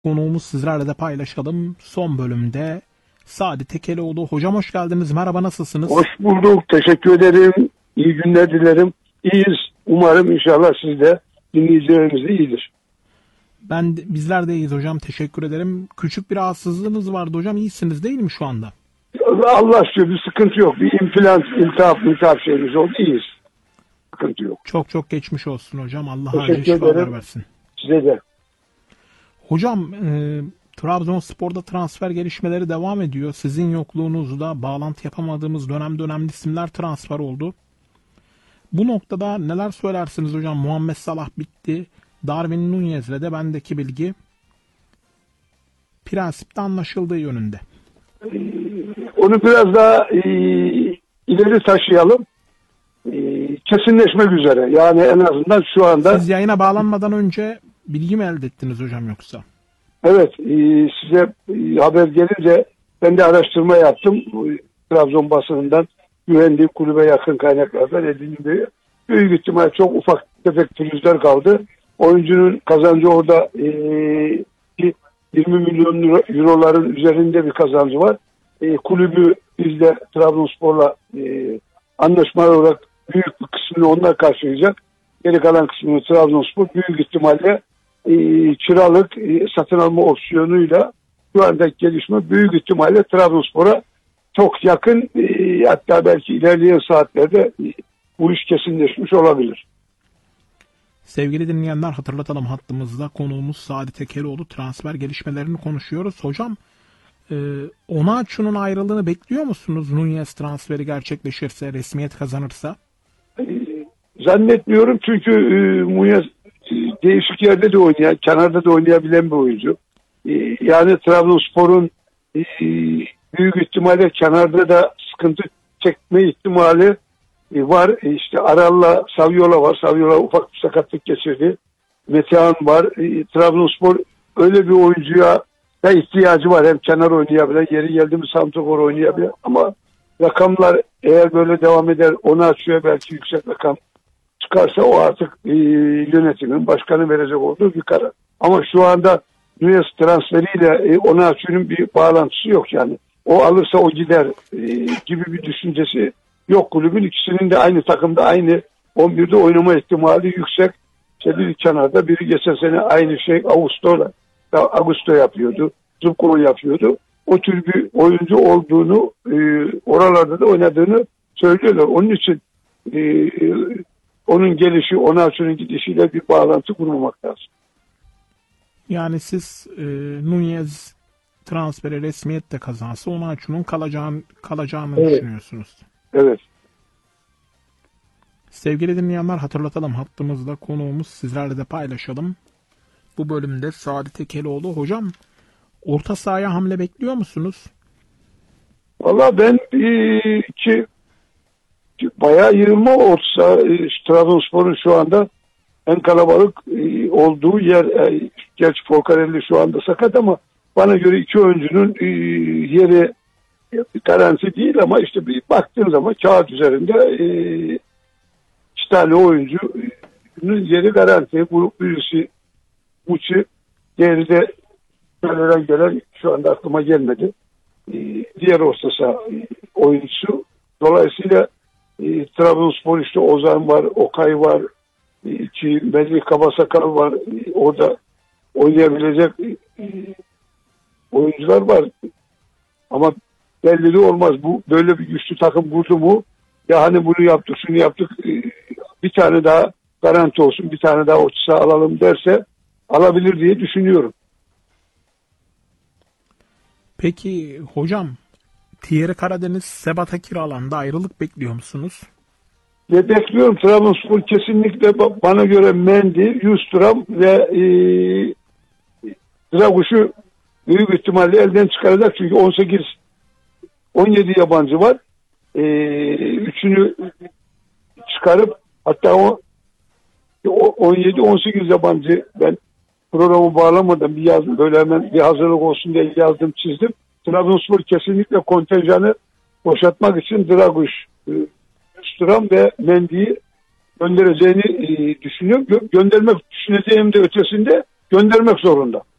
Konuğumuz sizlerle de paylaşalım. Son bölümde Sadi Tekelioğlu. Hocam hoş geldiniz. Merhaba, nasılsınız? Hoş bulduk. Teşekkür ederim. İyi günler dilerim. İyiyiz. Umarım inşallah siz de dinleyicilerimiz de iyidir. Bizler de iyiyiz hocam. Teşekkür ederim. Küçük bir rahatsızlığınız vardı hocam. İyisiniz değil mi şu anda? Allah aşkına bir sıkıntı yok. Bir infilans, iltihap şeyimiz oldu. İyiyiz. Sıkıntı yok. Çok geçmiş olsun hocam. Allah acil Teşekkür şifalar ederim. versin. Size de. Hocam Trabzonspor'da transfer gelişmeleri devam ediyor. Sizin yokluğunuzda bağlantı yapamadığımız önemli isimler transfer oldu. Bu noktada neler söylersiniz hocam? Muhammed Salah bitti. Darwin Nunez'le de bendeki bilgi prensipte anlaşıldığı yönünde. Onu biraz daha ileri taşıyalım. Kesinleşmek üzere. Yani en azından şu anda. Siz yayına bağlanmadan önce bilgi mi elde ettiniz hocam yoksa? Evet. Size haber gelince ben de araştırma yaptım. Trabzon basınından güvendiğim kulübe yakın kaynaklardan edindiğim büyük ihtimal çok ufak tefek pürüzler kaldı. Oyuncunun kazancı orada 20 milyon euroların üzerinde bir kazancı var. Kulübü bizde Trabzonspor'la anlaşmalı olarak büyük bir kısmını onlar karşılayacak. Geri kalan kısmını Trabzonspor büyük ihtimalle kiralık satın alma opsiyonuyla şu andaki gelişme büyük ihtimalle Trabzonspor'a çok yakın, hatta belki ilerleyen saatlerde bu iş kesinleşmiş olabilir. Sevgili dinleyenler, hatırlatalım, hattımızda konuğumuz Sadi Tekelioğlu. Transfer gelişmelerini konuşuyoruz. Hocam Onaçu'nun ayrılığını bekliyor musunuz? Nunez transferi gerçekleşirse, resmiyet kazanırsa? Zannetmiyorum çünkü Nunez değişik yerde de oynayan, kenarda da oynayabilen bir oyuncu. Yani Trabzonspor'un büyük ihtimalle kenarda da sıkıntı çekme ihtimali var. İşte Aral'la Saviola var. Saviola ufak bir sakatlık geçirdi. Metehan var. Trabzonspor öyle bir oyuncuya da ihtiyacı var. Hem kenar oynayabilen, yeri geldi mi santrafor oynayabilen. Ama rakamlar eğer böyle devam eder, onu açıyor, belki yüksek rakam çıkarsa o artık yönetimin, başkanı verecek olduğu bir karar. Ama şu anda Nunez transferiyle Onaçu'nun bir bağlantısı yok yani. O alırsa o gider gibi bir düşüncesi yok kulübün. İkisinin de aynı takımda, aynı 11'de oynama ihtimali yüksek. İşte biri kenarda, biri geçen sene aynı şey Augusto yapıyordu. Zubkov yapıyordu. O tür bir oyuncu olduğunu, oralarda da oynadığını söylüyorlar. Onun için onun gelişi, Onaçu'nun gidişiyle bir bağlantı kurmamak lazım. Yani siz Nunez transferi resmiyette kazansa Onaçu'nun kalacağını Evet. düşünüyorsunuz. Evet. Sevgili dinleyenler, hatırlatalım, hattımızda konuğumuz, sizlerle de paylaşalım. Bu bölümde Sadi Tekelioğlu. Hocam orta sahaya hamle bekliyor musunuz? Valla ben bayağı yığılma olsa Trabzonspor'un şu anda en kalabalık olduğu yer, gerçi Forcarelli şu anda sakat ama bana göre iki oyuncunun yeri garanti değil ama işte bir baktığın zaman kağıt üzerinde iki tane oyuncunun yeri garanti. Bu birisi Muçi, diğeri de Fener'den gelen, şu anda aklıma gelmedi. Diğer orta saha oyuncusu. Dolayısıyla Trabzonspor işte Ozan var, Okay var, Melih Kabasakal var. Orada oynayabilecek oyuncular var. Ama belli de olmaz. Bu böyle bir güçlü takım kurdu mu? Ya hani bunu yaptık, şunu yaptık. Bir tane daha garanti olsun, bir tane daha orta saha alalım derse alabilir diye düşünüyorum. Peki hocam, Thierry Karadeniz Sebat Akir'alanda ayrılık bekliyor musunuz? Ve bekliyorum. Trabzonspor kesinlikle bana göre Mendy, Yustram ve Draguş'u büyük ihtimalle elden çıkaracak. Çünkü 17 yabancı var. Üçünü çıkarıp hatta 17-18 yabancı, ben programı bağlamadan böyle hemen bir hazırlık olsun diye yazdım, çizdim. Trabzonspor kesinlikle kontenjanı boşaltmak için Draguş, Stram ve Mendy'yi göndereceğini düşünüyorum. Göndermek düşüneceğim de ötesinde göndermek zorunda.